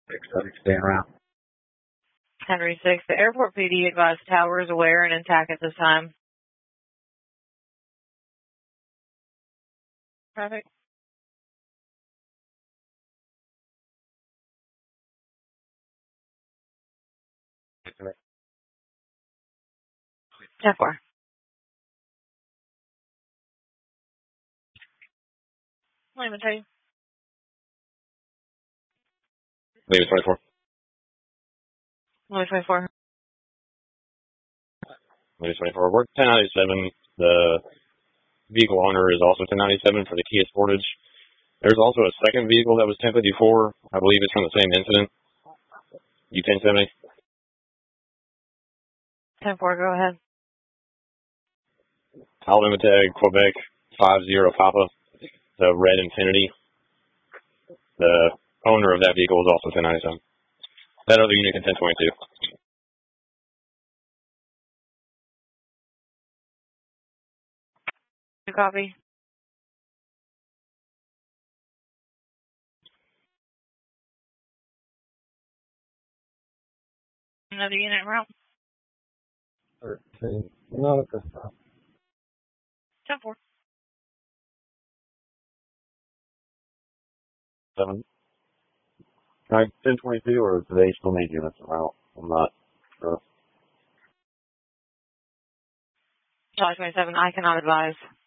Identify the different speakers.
Speaker 1: 6 staying around.
Speaker 2: Henry 6, the airport PD advised tower is aware and intact at this time. Traffic. Ten four. Let me tell you.
Speaker 3: Maybe 24.
Speaker 2: Only 24.
Speaker 3: Maybe 24. We're 1097. The vehicle owner is also 1097 for the Kia Sportage. There's also a second vehicle that was 1054. I believe it's from the same incident. You 1070?
Speaker 2: 10-4, go ahead.
Speaker 3: Alabama Tag, Quebec, 50 Papa, the red Infinity. The owner of that vehicle is also 1097. That other unit can 1022.
Speaker 2: You copy? Another unit en route?
Speaker 1: 13. Not at this time.
Speaker 2: 10-4.
Speaker 1: 7. 1022, or do they still need units around? I'm not sure.
Speaker 2: July 27, I cannot advise.